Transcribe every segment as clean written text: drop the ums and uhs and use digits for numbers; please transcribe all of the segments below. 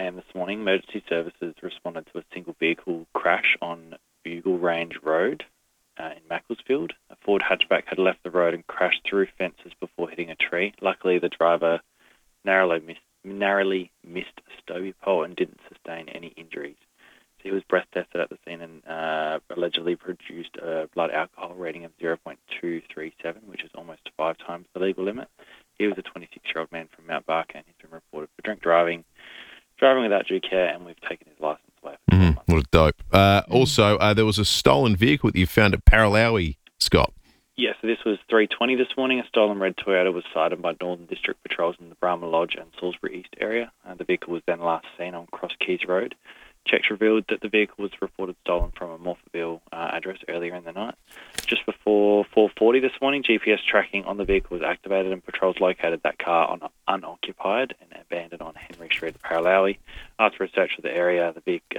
a.m. this morning, emergency services responded to a single vehicle crash on Bugle Range Road in Macclesfield. A Ford hatchback had left the road and crashed through fences before hitting a tree. Luckily, the driver narrowly missed a Stobie pole and didn't sustain any injuries. So he was breath tested at the scene and allegedly produced a blood alcohol rating of 0.237, which is almost 5 times the legal limit. He was a 26-year-old man from Mount Barker, and he's been reported for drink driving without due care, and we've taken his licence away. What a dope. Also, there was a stolen vehicle that you found at Paralowie, Scott. Yeah, so this was 3:20 this morning. A stolen red Toyota was sighted by Northern District Patrols in the Brahma Lodge and Salisbury East area. The vehicle was then last seen on Cross Keys Road. Checks revealed that the vehicle was reported stolen from a Morphettville address earlier in the night. Just before 4:40 this morning, GPS tracking on the vehicle was activated and patrols located that car unoccupied and abandoned on Henry Street at Paralowie. After a search of the area,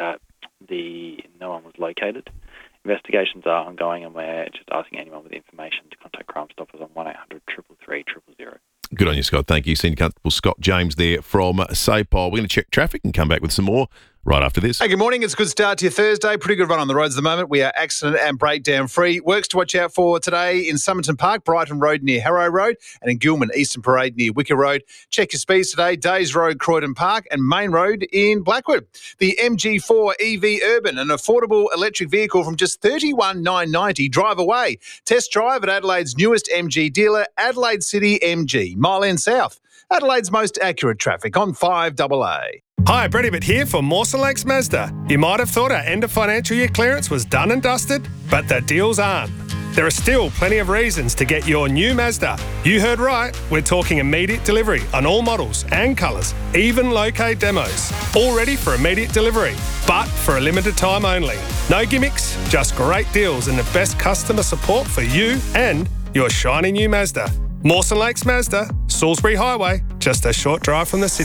no one was located. Investigations are ongoing, and we're just asking anyone with information to contact Crime Stoppers on 1800 333 000. Good on you, Scott. Thank you. Senior Constable Scott James there from SAPOL. We're going to check traffic and come back with some more right after this. Hey, good morning. It's a good start to your Thursday. Pretty good run on the roads at the moment. We are accident and breakdown free. Works to watch out for today in Somerton Park, Brighton Road near Harrow Road, and in Gilman, Eastern Parade near Wicker Road. Check your speeds today. Days Road, Croydon Park, and Main Road in Blackwood. The MG4 EV Urban, an affordable electric vehicle from just $31,990. Drive away. Test drive at Adelaide's newest MG dealer, Adelaide City MG, Mile End South. Adelaide's most accurate traffic on 5AA. Hi, Brett Ibbott here for Mawson Lakes Mazda. You might have thought our end of financial year clearance was done and dusted, but the deals aren't. There are still plenty of reasons to get your new Mazda. You heard right, we're talking immediate delivery on all models and colours, even low-K demos. All ready for immediate delivery, but for a limited time only. No gimmicks, just great deals and the best customer support for you and your shiny new Mazda. Mawson Lakes Mazda, Salisbury Highway, just a short drive from the city.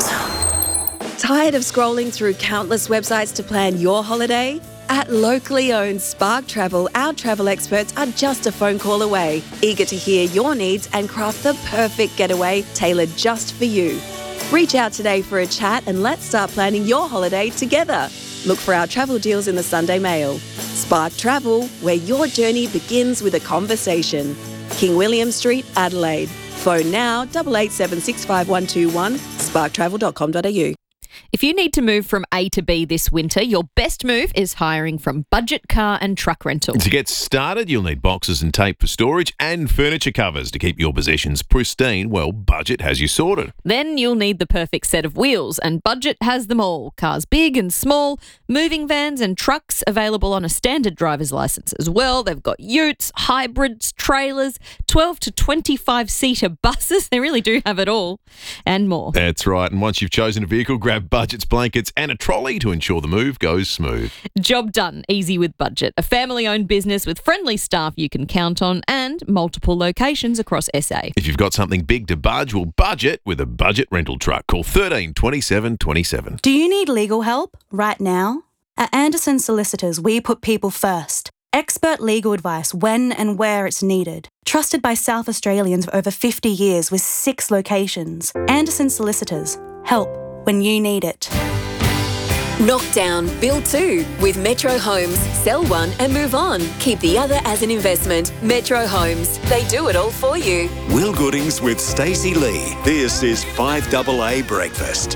Tired of scrolling through countless websites to plan your holiday? At locally owned Spark Travel, our travel experts are just a phone call away, eager to hear your needs and craft the perfect getaway tailored just for you. Reach out today for a chat and let's start planning your holiday together. Look for our travel deals in the Sunday Mail. Spark Travel, where your journey begins with a conversation. King William Street, Adelaide. Phone now 88765121 sparktravel.com.au. If you need to move from A to B this winter, your best move is hiring from Budget Car and Truck Rental. To get started, you'll need boxes and tape for storage and furniture covers to keep your possessions pristine. Well, Budget has you sorted. Then you'll need the perfect set of wheels, and Budget has them all. Cars big and small, moving vans and trucks available on a standard driver's licence as well. They've got utes, hybrids, trailers, 12 to 25-seater buses. They really do have it all and more. That's right. And once you've chosen a vehicle, grab Budget's blankets and a trolley to ensure the move goes smooth. Job done. Easy with Budget. A family-owned business with friendly staff you can count on and multiple locations across SA. If you've got something big to budge, well, budget with a Budget rental truck. Call 13 27 27. Do you need legal help right now? At Anderson Solicitors, we put people first. Expert legal advice when and where it's needed. Trusted by South Australians for over 50 years with 6 locations. Anderson Solicitors. Help when you need it. Knock down, build 2 with Metro Homes. Sell one and move on. Keep the other as an investment. Metro Homes. They do it all for you. Will Goodings with Stacey Lee. This is 5AA Breakfast.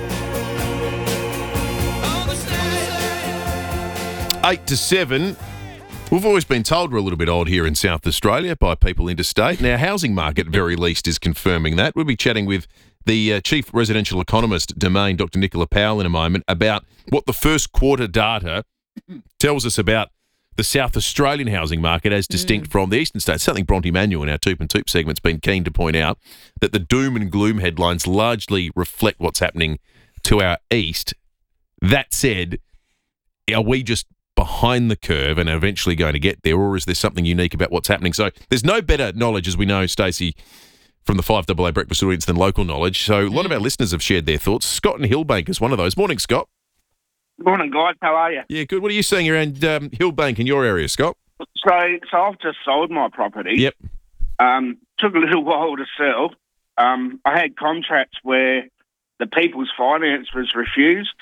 8 to 7. We've always been told we're a little bit odd here in South Australia by people interstate. And our housing market, at very least, is confirming that. We'll be chatting with the Chief Residential Economist, Domain, Dr. Nicola Powell, in a moment, about what the first quarter data tells us about the South Australian housing market as distinct from the eastern states. Something Bronte Manuel in our Toop and Toop segment's been keen to point out, that the doom and gloom headlines largely reflect what's happening to our east. That said, are we just behind the curve and eventually going to get there, or is there something unique about what's happening? So there's no better knowledge, as we know, Stacey, from the 5AA Breakfast audience than local knowledge. So a lot of our listeners have shared their thoughts. Scott in Hillbank is one of those. Morning, Scott. Good morning, guys. How are you? Yeah, good. What are you seeing around Hillbank in your area, Scott? So I've just sold my property. Yep. Took a little while to sell. I had contracts where the people's finance was refused.